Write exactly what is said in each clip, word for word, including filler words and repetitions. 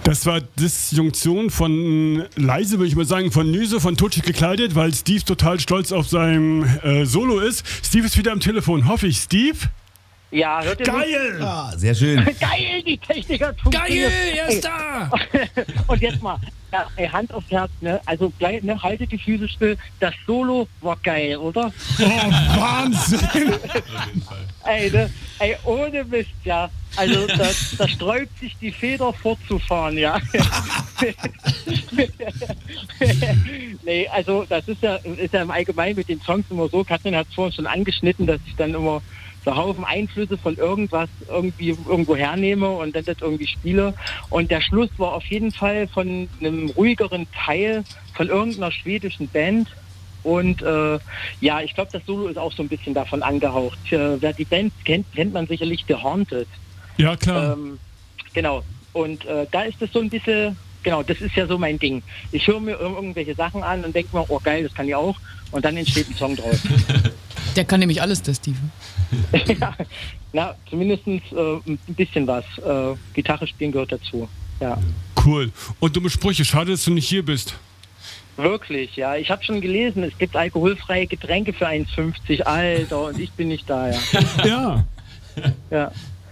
Das war Disjunktion von leise, würde ich mal sagen, von Nüse, von Totschig gekleidet, weil Steve total stolz auf sein äh, Solo ist. Steve ist wieder am Telefon, hoffe ich. Steve? Ja, hört ihr Geil! mich? Ah, sehr schön. Geil, die Techniker tun Geil, er ist da! Und jetzt mal, ja, ey, Hand aufs Herz, ne? Also gleich, ne, haltet die Füße still. Das Solo war geil, oder? Oh, Wahnsinn! Ey, ne? Ey, ohne Mist, ja. Also da, da sträubt sich die Feder fortzufahren, ja. Nee, also das ist ja, ist ja im Allgemeinen mit den Songs immer so, Katrin hat es vorhin schon angeschnitten, dass ich dann immer so Haufen Einflüsse von irgendwas irgendwie irgendwo hernehme und dann das irgendwie spiele. Und der Schluss war auf jeden Fall von einem ruhigeren Teil von irgendeiner schwedischen Band. Und äh, ja, ich glaube, das Solo ist auch so ein bisschen davon angehaucht. Äh, wer die Band kennt, kennt man sicherlich The Haunted. Ja, klar. Ähm, genau. Und äh, da ist das so ein bisschen, genau, das ist ja so mein Ding. Ich höre mir irgendwelche Sachen an und denke mir, oh geil, das kann ich auch. Und dann entsteht ein Song draus. Der kann nämlich alles, der Steve. Ja, na, zumindest äh, ein bisschen was. Äh, Gitarre spielen gehört dazu. Ja. Cool. Und dumme Sprüche, schade, dass du nicht hier bist. Wirklich, ja. Ich habe schon gelesen, es gibt alkoholfreie Getränke für eins fünfzig, Alter, und ich bin nicht da, ja. Ja. Ja.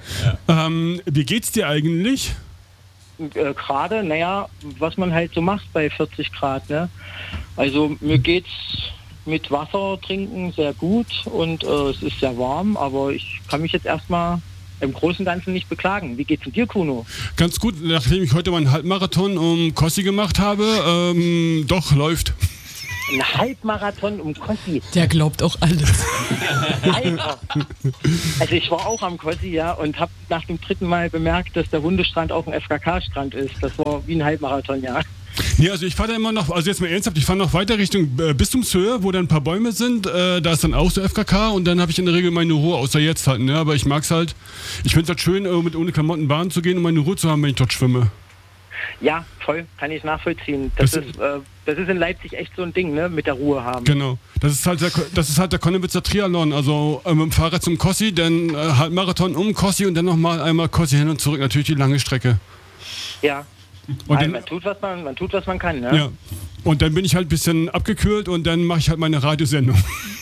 Ähm, wie geht's dir eigentlich? Äh, Gerade, naja, was man halt so macht bei vierzig Grad, ne? Also mir geht's mit Wasser trinken sehr gut und äh, es ist sehr warm, aber ich kann mich jetzt erstmal im Großen und Ganzen nicht beklagen. Wie geht's mit dir, Kuno? Ganz gut, nachdem ich heute meinen Halbmarathon um Kossi gemacht habe, ähm, doch, läuft. Ein Halbmarathon um Kossi. Der glaubt auch alles. Alter. Also ich war auch am Kossi, ja, und habe nach dem dritten Mal bemerkt, dass der Hundestrand auch ein F K K-Strand ist. Das war wie ein Halbmarathon, ja. Nee, also ich fahre da immer noch, also jetzt mal ernsthaft, ich fahre noch weiter Richtung äh, Bistumshöhe, wo dann ein paar Bäume sind, äh, da ist dann auch so F K K und dann habe ich in der Regel meine Ruhe, außer jetzt halt, ne, aber ich mag's halt, ich finde es halt schön, äh, mit ohne Klamotten Bahn zu gehen und meine Ruhe zu haben, wenn ich dort schwimme. Ja, voll, kann ich nachvollziehen. Das, Das- ist, äh, das ist in Leipzig echt so ein Ding, ne, mit der Ruhe haben. Genau, das ist halt der, das ist halt der Konnewitzer Triathlon, also äh, mit dem Fahrrad zum Kossi, dann äh, halt Marathon um Kossi und dann nochmal einmal Kossi hin und zurück, natürlich die lange Strecke. Ja. Und Also dann, man tut, was man, man tut, was man kann, ne? ja, und dann bin ich halt ein bisschen abgekühlt und dann mache ich halt meine Radiosendung.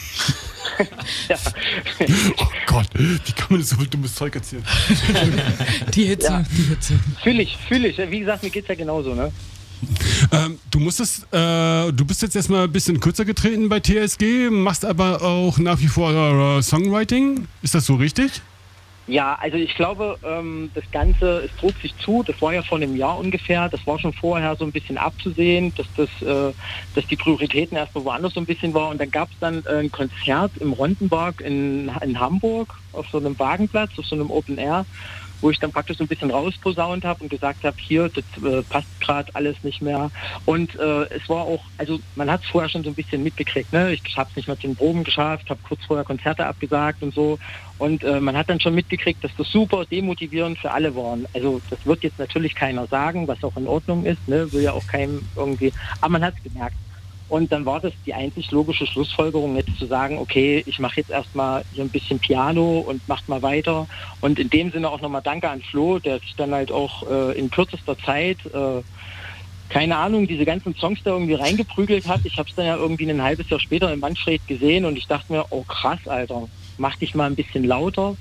Ja. Oh Gott, wie kann man das so viel dummes Zeug erzählen? Die Hitze, Ja. die Hitze. Fühl ich, fühl ich. Wie gesagt, mir geht's ja genauso, ne? Ähm, du musstest, äh, du bist jetzt erstmal ein bisschen kürzer getreten bei T S G, machst aber auch nach wie vor äh, Songwriting. Ist das so richtig? Ja, also ich glaube, ähm, das Ganze, es trug sich zu, das war ja vor einem Jahr ungefähr, das war schon vorher so ein bisschen abzusehen, dass das, äh, dass die Prioritäten erstmal woanders so ein bisschen war und dann gab es dann äh, ein Konzert im Rondenberg in, in Hamburg auf so einem Wagenplatz, auf so einem Open Air, wo ich dann praktisch so ein bisschen rausposaunt habe und gesagt habe, hier, das äh, passt gerade alles nicht mehr. Und äh, es war auch, also man hat es vorher schon so ein bisschen mitgekriegt, ne? Ich habe es nicht mehr zu den Proben geschafft, habe kurz vorher Konzerte abgesagt und so. Und äh, man hat dann schon mitgekriegt, dass das super demotivierend für alle waren. Also das wird jetzt natürlich keiner sagen, was auch in Ordnung ist, ne? Will ja auch keinem irgendwie, aber man hat es gemerkt. Und dann war das die einzig logische Schlussfolgerung, jetzt zu sagen, okay, ich mache jetzt erstmal hier ein bisschen Piano und macht mal weiter. Und in dem Sinne auch nochmal Danke an Flo, der sich dann halt auch äh, in kürzester Zeit, äh, keine Ahnung, diese ganzen Songs da irgendwie reingeprügelt hat. Ich habe es dann ja irgendwie ein halbes Jahr später in Manfred gesehen und ich dachte mir, oh krass, Alter, mach dich mal ein bisschen lauter.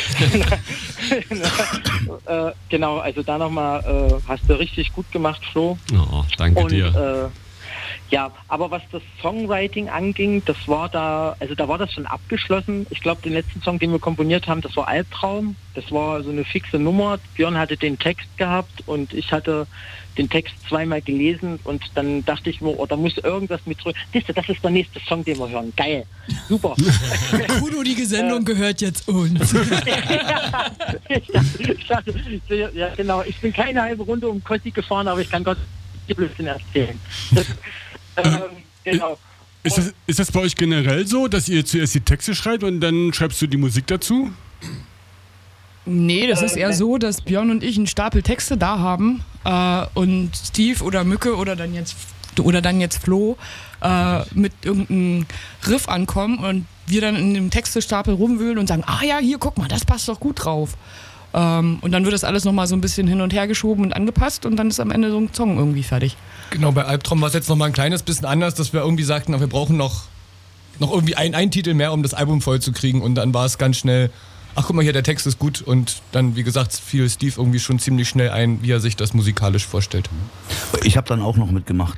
äh, genau, also da nochmal, äh, hast du richtig gut gemacht, Flo. Oh, danke Und, dir. Äh, ja, aber was das Songwriting anging, das war da, also da war das schon abgeschlossen. Ich glaube, den letzten Song, den wir komponiert haben, das war Albtraum. Das war so eine fixe Nummer. Björn hatte den Text gehabt und ich hatte den Text zweimal gelesen und dann dachte ich mir, oh, da muss irgendwas mit zurück. Siehst du, das ist der nächste Song, den wir hören. Geil. Super. Kuno, die Sendung gehört jetzt uns. ja, ich dachte, ja, genau. Ich bin keine halbe Runde um Kossi gefahren, aber ich kann Gott die Blödsinn erzählen. Das, ähm, genau. Ist das, ist das bei euch generell so, dass ihr zuerst die Texte schreibt und dann schreibst du die Musik dazu? Nee, das ist eher so, dass Björn und ich einen Stapel Texte da haben äh, und Steve oder Mücke oder dann jetzt oder dann jetzt Flo äh, mit irgendeinem Riff ankommen und wir dann in dem Textestapel rumwühlen und sagen, ah ja, hier, guck mal, das passt doch gut drauf. Ähm, und dann wird das alles nochmal so ein bisschen hin und her geschoben und angepasst und dann ist am Ende so ein Song irgendwie fertig. Genau, bei Albtraum war es jetzt nochmal ein kleines bisschen anders, dass wir irgendwie sagten, wir brauchen noch, noch irgendwie einen, einen Titel mehr, um das Album voll zu kriegen und dann war es ganz schnell, ach guck mal hier, der Text ist gut und dann, wie gesagt, fiel Steve irgendwie schon ziemlich schnell ein, wie er sich das musikalisch vorstellt. Ich habe dann auch noch mitgemacht.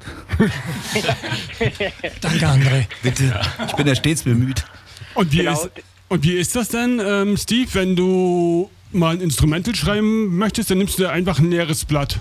Danke, André. Bitte, ich bin ja stets bemüht. Und wie, Genau. ist, und wie ist das denn, ähm, Steve, wenn du mal ein Instrumental schreiben möchtest, dann nimmst du dir einfach ein leeres Blatt.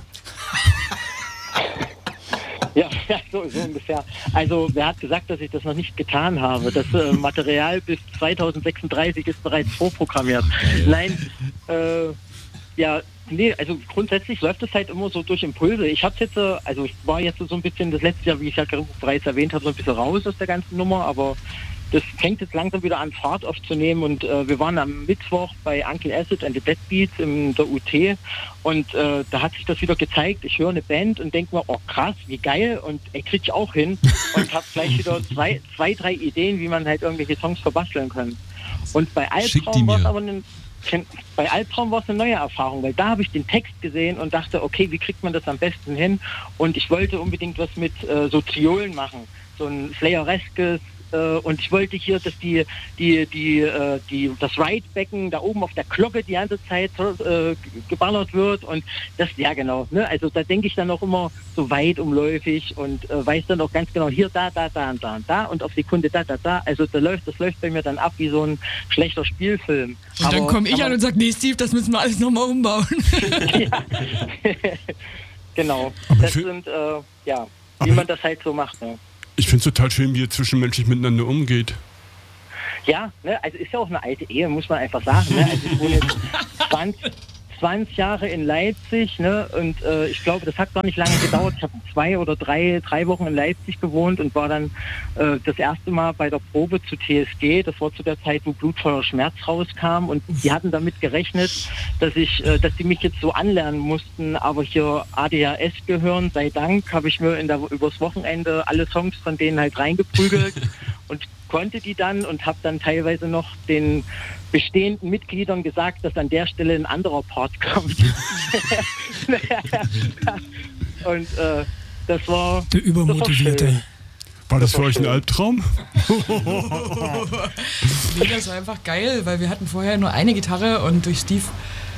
Ja, ja, so, so ungefähr. Also wer hat gesagt, dass ich das noch nicht getan habe? Das äh, Material bis zweitausendsechsunddreißig ist bereits vorprogrammiert. Nein, äh, ja, nee, also grundsätzlich läuft es halt immer so durch Impulse. Ich hab's jetzt, äh, also ich war jetzt so ein bisschen das letzte Jahr, wie ich ja bereits erwähnt habe, so ein bisschen raus aus der ganzen Nummer, aber das fängt jetzt langsam wieder an, Fahrt aufzunehmen und äh, wir waren am Mittwoch bei Uncle Acid and the Deadbeats in der U T und äh, da hat sich das wieder gezeigt. Ich höre eine Band und denke mir, oh krass, wie geil und ey, krieg ich auch hin und habe gleich wieder zwei, zwei, drei Ideen, wie man halt irgendwelche Songs verbasteln kann. Und bei Albtraum war es aber ein Bei Albtraum war es eine neue Erfahrung, weil da habe ich den Text gesehen und dachte, okay, wie kriegt man das am besten hin? Und ich wollte unbedingt was mit äh, so Triolen machen, so ein Slayereskes. Und ich wollte hier, dass die, die, die, äh, die, das Ride-Becken da oben auf der Glocke die ganze Zeit äh, geballert wird und das, ja genau, ne? Also da denke ich dann auch immer so weit umläufig und äh, weiß dann auch ganz genau, hier, da, da, da und da und da und auf Sekunde da, da, da. Also da läuft, das läuft bei mir dann ab wie so ein schlechter Spielfilm. Und aber, dann komme ich an und sage, nee Steve, das müssen wir alles nochmal umbauen. Ja. Genau, das sind, äh, ja, wie man das halt so macht, ne? Ich finde es total schön, wie ihr zwischenmenschlich miteinander umgeht. Ja, ne, also ist ja auch eine alte Ehe, muss man einfach sagen. Ne? Also ich wohne jetzt zwanzig, zwanzig Jahre in Leipzig, ne? Und äh, ich glaube, das hat gar nicht lange gedauert. Ich habe zwei oder drei, drei Wochen in Leipzig gewohnt und war dann äh, das erste Mal bei der Probe zu T S G. Das war zu der Zeit, wo Blutfeuer Schmerz rauskam und die hatten damit gerechnet, dass ich, äh, dass die mich jetzt so anlernen mussten, aber hier A D H S gehören, sei Dank, habe ich mir in der, übers Wochenende alle Songs von denen halt reingeprügelt und konnte die dann und habe dann teilweise noch den bestehenden Mitgliedern gesagt, dass an der Stelle ein anderer Part kommt. Und äh, das war der Übermotivierte. Das war, war das, das für euch schön. Ein Albtraum? Nee, das war einfach geil, weil wir hatten vorher nur eine Gitarre und durch Steve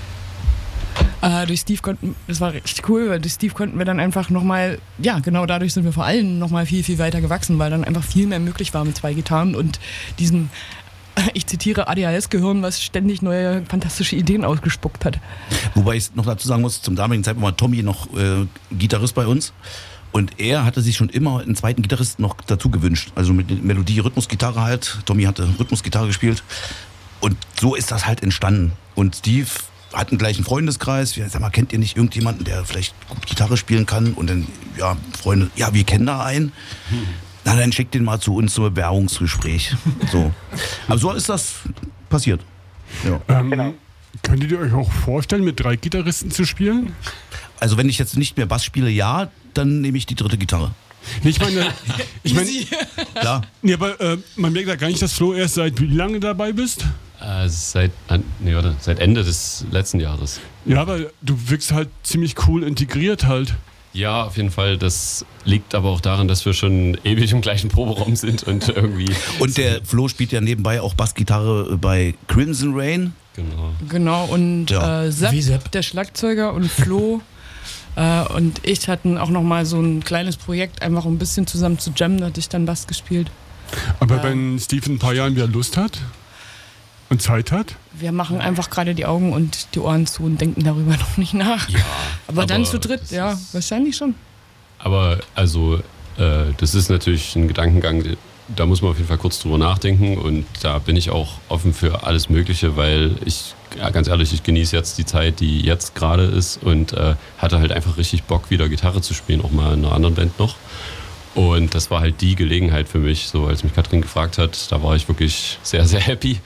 Äh, durch Steve konnten, das war richtig cool, weil durch Steve konnten wir dann einfach nochmal, ja genau dadurch sind wir vor allem nochmal viel, viel weiter gewachsen, weil dann einfach viel mehr möglich war mit zwei Gitarren und diesem, ich zitiere, A D H S-Gehirn, was ständig neue fantastische Ideen ausgespuckt hat. Wobei ich noch dazu sagen muss, zum damaligen Zeitpunkt war Tommy noch äh, Gitarrist bei uns und er hatte sich schon immer einen zweiten Gitarristen noch dazu gewünscht, also mit Melodie, Rhythmusgitarre halt, Tommy hatte Rhythmusgitarre gespielt und so ist das halt entstanden und Steve hatten gleich einen Freundeskreis. Wir, sag mal, kennt ihr nicht irgendjemanden, der vielleicht gut Gitarre spielen kann? Und dann, ja, Freunde, ja, wir kennen da einen. Hm. Na, dann schickt den mal zu uns zum Bewerbungsgespräch. So. Aber so ist das passiert. Ja. Ähm, genau. Könntet ihr euch auch vorstellen, mit drei Gitarristen zu spielen? Also wenn ich jetzt nicht mehr Bass spiele, ja, dann nehme ich die dritte Gitarre. Nee, ich meine, ich meine, klar. Nee, aber äh, man merkt ja gar nicht, dass Flo erst seit wie lange dabei bist? Äh, seit, nee, warte, seit Ende des letzten Jahres. Ja, aber du wirkst halt ziemlich cool integriert halt. Ja, auf jeden Fall. Das liegt aber auch daran, dass wir schon ewig im gleichen Proberaum sind und irgendwie... Und der Flo spielt ja nebenbei auch Bassgitarre bei Crimson Rain. Genau. Genau, und ja. äh, Sepp, Wie Sepp, der Schlagzeuger und Flo äh, und ich hatten auch nochmal so ein kleines Projekt, einfach um ein bisschen zusammen zu jammen, da hatte ich dann Bass gespielt. Aber Ja. wenn Steve in ein paar Jahren wieder Lust hat und Zeit hat? Wir machen einfach gerade die Augen und die Ohren zu und denken darüber noch nicht nach. Ja, aber, dann aber zu dritt, das ja, ist- wahrscheinlich schon. Aber also, äh, das ist natürlich ein Gedankengang, da muss man auf jeden Fall kurz drüber nachdenken und da bin ich auch offen für alles Mögliche, weil ich, ja, ganz ehrlich, ich genieße jetzt die Zeit, die jetzt gerade ist und äh, hatte halt einfach richtig Bock, wieder Gitarre zu spielen, auch mal in einer anderen Band noch. Und das war halt die Gelegenheit für mich, so als mich Katrin gefragt hat, da war ich wirklich sehr, sehr happy.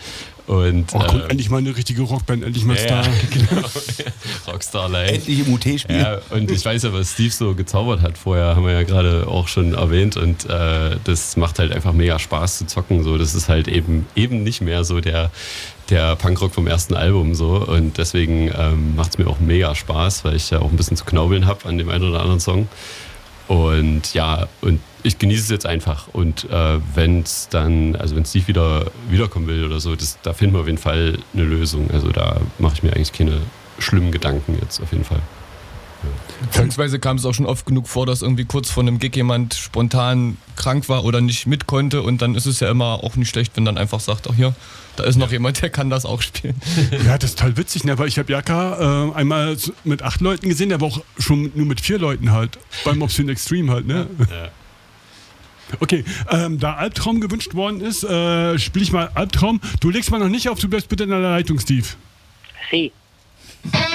Und, Oh, kommt äh, endlich mal eine richtige Rockband, endlich mal ja, Star. genau. Rockstar Live. Endlich im U T spielen. Ja, und ich weiß ja, was Steve so gezaubert hat vorher, haben wir ja gerade auch schon erwähnt. Und äh, das macht halt einfach mega Spaß zu zocken. So, das ist halt eben, eben nicht mehr so der, der Punkrock vom ersten Album. So. Und deswegen ähm, macht es mir auch mega Spaß, weil ich ja auch ein bisschen zu knaubeln habe an dem einen oder anderen Song. Und ja, und ich genieße es jetzt einfach. Und äh, wenn es dann, also wenn Steve wieder wiederkommen will oder so, das, da finden wir auf jeden Fall eine Lösung. Also da mache ich mir eigentlich keine schlimmen Gedanken jetzt auf jeden Fall. Beziehungsweise kam es auch schon oft genug vor, dass irgendwie kurz vor einem Gig jemand spontan krank war oder nicht mit konnte und dann ist es ja immer auch nicht schlecht, wenn dann einfach sagt, ach hier, da ist noch ja. jemand, der kann das auch spielen. Ja, das ist total witzig, ne? Weil ich habe Jaka äh, einmal mit acht Leuten gesehen, der war auch schon nur mit vier Leuten halt, beim Obscene Extreme halt, ne? Ja. Okay, ähm, da Albtraum gewünscht worden ist, äh, spiele ich mal Albtraum. Du legst mal noch nicht auf, du bleibst bitte in der Leitung, Steve. Hey.